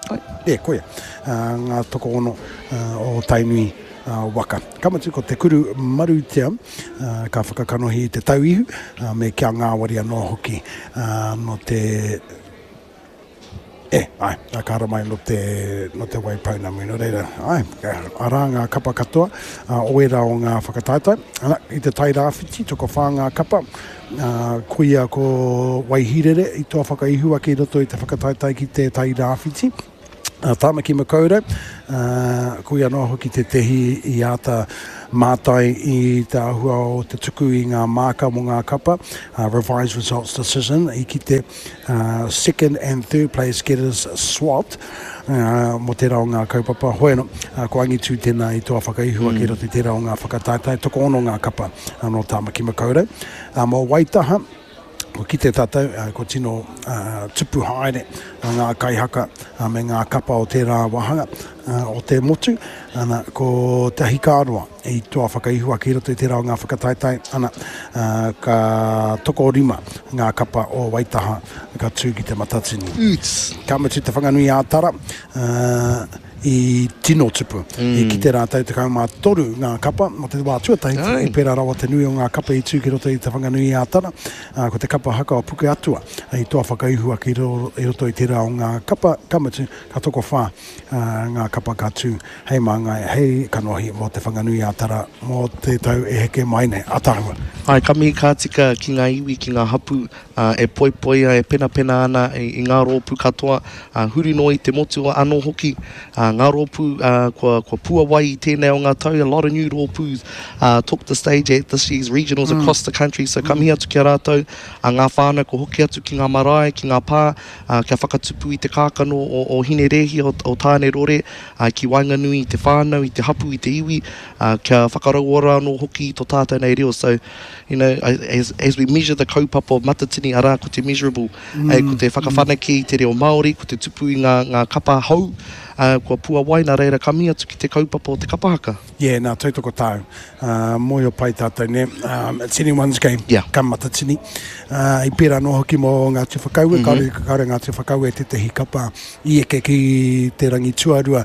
tātai? Koia. Ngā toko ono o Tainui waka. Kamatu ko te kuru marutia, ka whakakanohi te tauihu, me kia ngāwari anō hoki no te... ka ara mai no te waipauna mui no reira. Ara ngā kapa katoa, oera o ngā whakataitai. I te tai rāwhiti, toko whā ngā kapa, kuia ko waihirere, i toa whakaihua ki roto i te whakataitai ki te tai rāwhiti. Tāmaki Makaurau, kuia no hoki te tehi I ata mātai I te ahua o te tuku I ngā māka mo ngā kapa, revised results decision, I ki te second and third place getters swapped, mo te rao ngā kaupapa. Hoeno, ko angitu tēnā I toa whakaihua ki roto I te rao ngā whakataitai, toko ono ngā kapa no Tāmaki Makaurau. Mo Waitaha, ko ki te tātou, ko tino tupu haere ngā kaihaka me ngā kapa o tērā wahanga o te motu, ko te hikārua I toa whakaihua ki roto I te rao ngā whakataitai, ka toko rima ngā kapa o Waitaha ka tū ki te matatini. Ka matu te whanganui ātara, I tino tupu. I ki te rātou te kaumā toru ngā kapa, mo te wā tuatahi, I pērā rawa te nui o ngā kapa I tū ki roto I te whanganui ātara, ko te kapa haka o puke atua, I toa whakaihua ki roto I te rā o ngā kapa, kamatu, ka toko whā ngā kapa ka tū, hei māngai, hei kanohi mo te whanganui ātara, mo te tau e heke maine, atahua. Ai, ka mihi ka tika ki ngā iwi, ki ngā hapu, e poipoia, e pena ana, I ngā rōpu katoa, huri no I te motu o anō hoki, ngā rōpū, kua pua wai I tēnei o ngā tau, a lot of new rōpūs took the stage at this year's regionals across the country, so ka mihi atu ki a rātou, ngā whānau ko hoki atu ki ngā marae, ki ngā pā, kia whakatupu I te kākano o hine rehi o tāne rore, ki Wainganui, I te whānau, I te hapu, I te iwi, kia whakarauora anō hoki I tō tātou nei reo, so, you know, as we measure the kaupapa of Matatini, ara ko te measurable, ko te whakawhanaki, te reo Māori, ko te tupu I ngā kapa hau, kua pua wai nā reira ka mihi atu ki te kaupapa o te kapahaka. Nā tautoko tāu. Moi o pai tātou ne. It's anyone's game. Ka Matatini. I pērā no hoki mo ngā te whakaue, kaore ngā te whakaue te tehi kapa I eke ki te rangi tuarua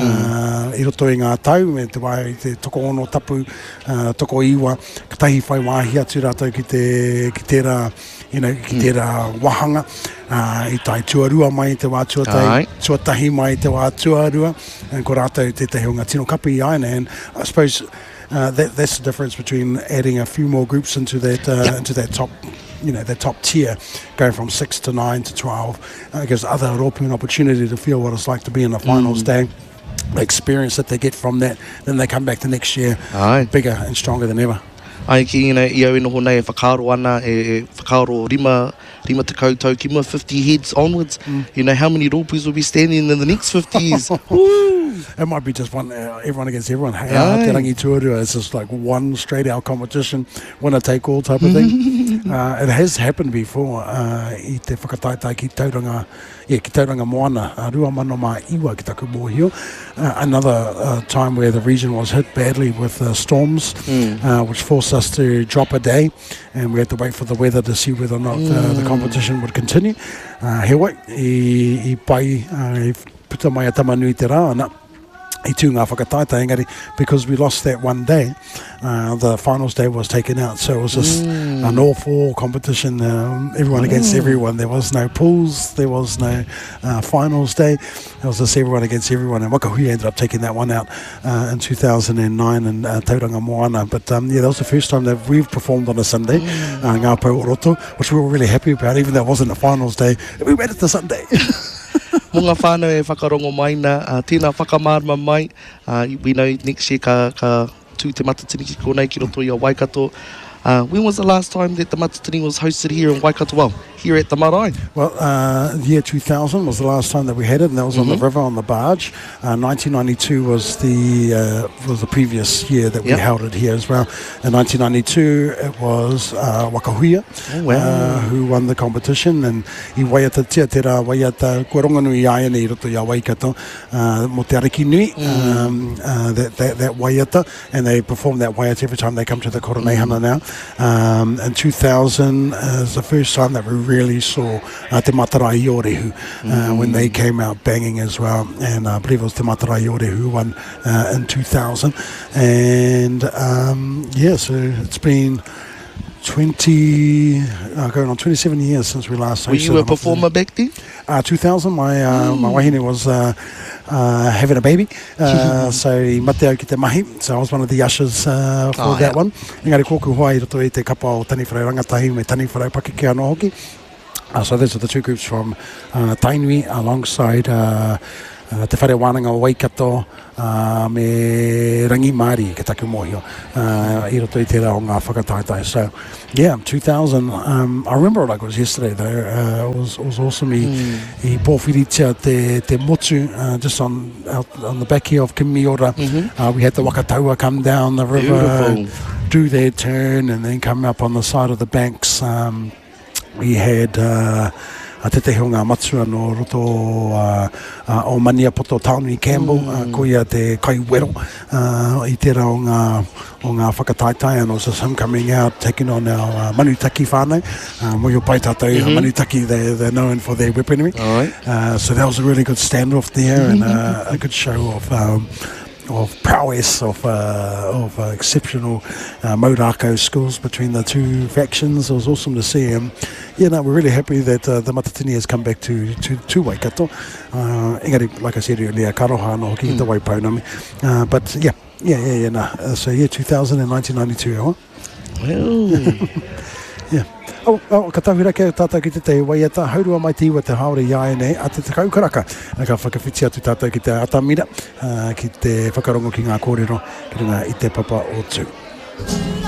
I roto I ngā tau, me te wai te toko ono tapu, toko iwa, ka tahi whai wāhi atu rātou ki tērā, ki tērā wahanga, I tai tuarua mai te wā tuatahi mai te wā tuarua, and ko rātou te tehi o ngā tino kapa I aina, and I suppose that's the difference between adding a few more groups into that top, that top tier, going from 6 to 9 to 12, gives other rōpū an opportunity to feel what it's like to be in the finals day. The experience that they get from that, then they come back the next year bigger and stronger than ever. Ai ki I au noho nei e whakaaro ana, e whakaaro rima te koutou, ki mua 50 heads onwards. You know how many rōpūs will be standing in the next 50 years? It might be just one, everyone against everyone. Te rangi tuarua is just like one straight out competition, winner take all type of thing. It has happened before I te whakataitai ki Tauranga Moana, rua mano mā iwa ki taku mōhio. Another time where the region was hit badly with storms, which forced us to drop a day, and we had to wait for the weather to see whether or not the competition would continue. He wai, I pai, I puta mai a tamanui te rā, ana. I tū ngā whakataitai, engari, because we lost that one day, the finals day was taken out, so it was just an all-four competition, everyone against everyone. There was no pools, there was no finals day, it was just everyone against everyone, and Wakahui ended up taking that one out in 2009 in Tauranga Moana, but that was the first time that we've performed on a Sunday, Ngā Pou o Roto, which we were really happy about, even though it wasn't a finals day, we made it to Sunday. Mo ngā whānau e whakarongo mai na, tēnā whakamārama mai, we know next year ka tū te Matatini ki konei ki roto I a Waikato. When was the last time that the Matatini was hosted here in Waikato? Well, here at the Marae? Well, the year 2000 was the last time that we had it, and that was on the river on the barge. 1992 was the previous year that we held it here as well. In 1992, it was Wakahuia who won the competition, and I waiata tia te rā waiata kua ronganui aia nei roto I a Waikato mo te ariki nui, that waiata, and they perform that waiata every time they come to the Koroneihana now. In 2000 is the first time that we really saw Te Matarai Iorehu when they came out banging as well. And I believe it was Te Matarai Iorehu who won in 2000. And so it's been going on 27 years since we last. Were you a performer back then? 2000, my wahine was having a baby, so he mate au ki te mahi, so I was one of the ushers for that one. Engari kōku hoa I roto I te kapa o Tani Wharau Rangatahi me Tani Wharau Pakeke anō hoki. So those are the two groups from Tainui alongside Te Whare Wānanga o Waikato me Rangi Māori ke taku mōhio I roto I te rā o ngā whakataitai. So yeah, 2000, I remember it like it was yesterday though. It was awesome. I pōwhiritia te motu just on the back here of Kimiora. We had the Wakataua come down the river, do their turn and then come up on the side of the banks. We had te tehe o ngā matua no roto o Mania Poto Taunui Campbell, ko ia te kaiwero I te rā o ngā whakataitai, and also him coming out, taking on our manutaki whānau. Moio pai tātou, manutaki, they're known for their weaponry. So that was a really good standoff there, and a good show of prowess, of exceptional Maurako skills between the two factions. It was awesome to see him. We're really happy that the Matatini has come back to Waikato. Engari, like I said earlier, karoha no hoki the Waipaunami. But so 2000 and 1992. Ka tauhira ke tātou ki te te waiata, haurua mai te iwa te haore iai nei, a te kaukaraka. Ka whakawhiti atu tātou ki te atamira, ki te whakarongo ki ngā kōrero, ki runga I te papa o tū.